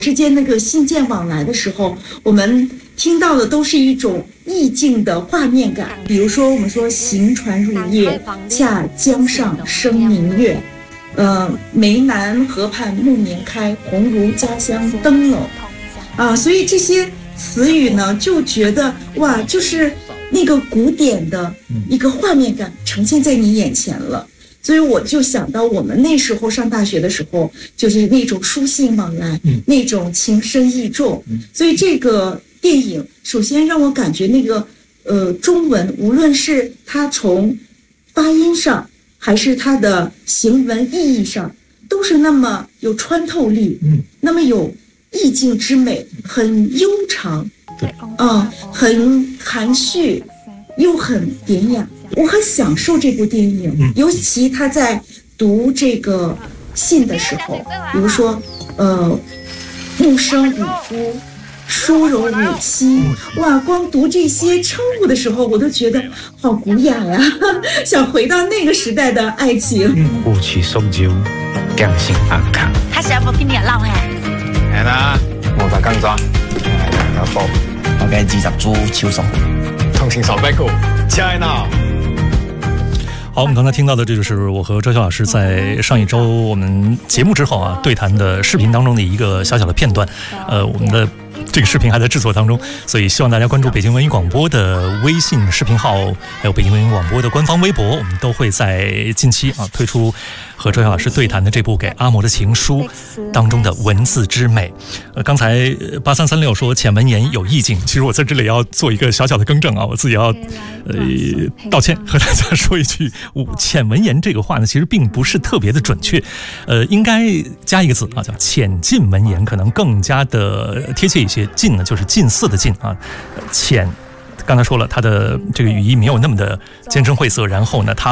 之间那个信件往来的时候，我们听到的都是一种意境的画面感。比如说，我们说行船入夜，恰江上生明月，湄南河畔木棉开，红如家乡灯笼啊，所以这些词语呢，就觉得哇，就是那个古典的一个画面感呈现在你眼前了。所以我就想到我们那时候上大学的时候，就是那种书信往来，那种情深意重。所以这个电影首先让我感觉那个中文，无论是它从发音上还是它的行文意义上，都是那么有穿透力，那么有意境之美，很悠长，很含蓄，又很典雅。我很享受这部电影，尤其他在读这个信的时候，比如说木生五夫，书柔五妻，哇，光读这些称呼的时候，我都觉得好古雅呀，想回到那个时代的爱情。 有趣双招，匠心安康。 他是要跟你闹嘿？ 係啦，我在工作，有貨， 我嘅20株超熟， 同情手背股，亲爱闹。 好，我们刚才听到的这就是我和周晓老师在上一周我们节目之后啊对谈的视频当中的一个小小的片段。我们的这个视频还在制作当中，所以希望大家关注北京文艺广播的微信视频号，还有北京文艺广播的官方微博，我们都会在近期啊推出和周晓老师对谈的这部给阿嬷的情书当中的文字之美。刚才8336说浅文言有意境，其实我在这里要做一个小小的更正啊，我自己要道歉，和大家说一句，浅文言这个话呢，其实并不是特别的准确，应该加一个字啊，叫浅近文言，可能更加的贴切一些。近呢，就是近似的近啊，浅。刚才说了，它的这个语义没有那么的艰深晦涩，然后呢，它